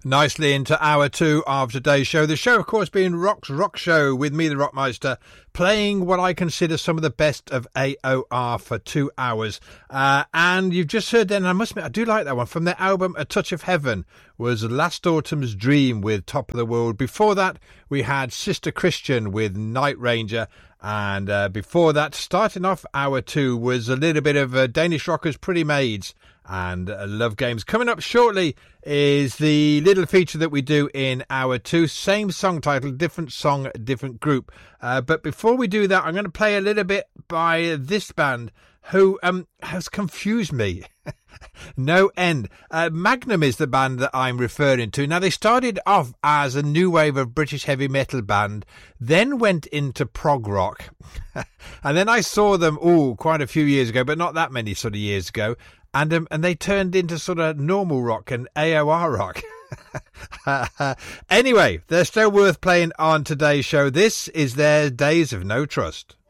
Nicely into hour two of today's show. The show, of course, being Rock's Rock Show with me, the Rockmeister, playing what I consider some of the best of AOR for 2 hours. And you've just heard then, I must admit, I do like that one. From their album A Touch of Heaven was Last Autumn's Dream with Top of the World. Before that, we had Sister Christian with Night Ranger. And before that, starting off hour two, was a little bit of Danish Rockers, Pretty Maids and Love Games. Coming up shortly is the little feature that we do in hour two. Same song title, different song, different group. But before we do that, I'm going to play a little bit by this band who has confused me. No end. Magnum is the band that I'm referring to. Now, they started off as a new wave of British heavy metal band, then went into prog rock. And then I saw them, quite a few years ago, but not that many sort of years ago. And they turned into sort of normal rock and AOR rock. Anyway, they're still worth playing on today's show. This is their Days of No Trust.